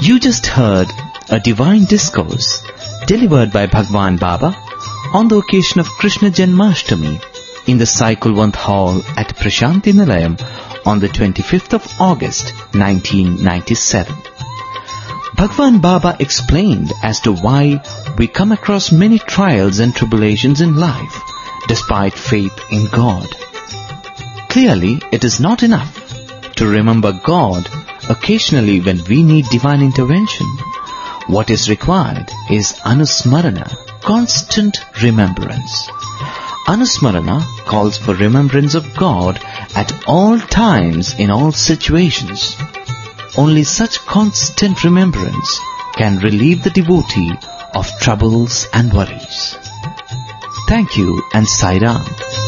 You just heard a divine discourse delivered by Bhagwan Baba on the occasion of Krishna Janmashtami in the Sai Kulwant Hall at Prashanti Nilayam on the 25th of August 1997. Bhagwan Baba explained as to why we come across many trials and tribulations in life despite faith in God. Clearly, it is not enough to remember God occasionally when we need divine intervention. What is required is Anusmarana, constant remembrance. Anusmarana calls for remembrance of God at all times in all situations. Only such constant remembrance can relieve the devotee of troubles and worries. Thank you and Sai Ram.